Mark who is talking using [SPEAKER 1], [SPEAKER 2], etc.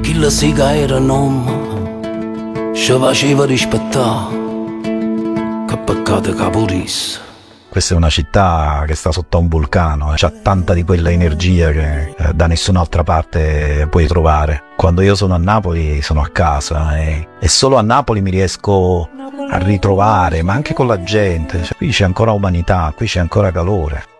[SPEAKER 1] chi la siga era nome, ci faceva rispettare, che peccato che purisse.
[SPEAKER 2] Questa è una città che sta sotto a un vulcano, c'ha tanta di quella energia che da nessun'altra parte puoi trovare. Quando io sono a Napoli sono a casa e solo a Napoli mi riesco a ritrovare, ma anche con la gente. Cioè, qui c'è ancora umanità, qui c'è ancora calore.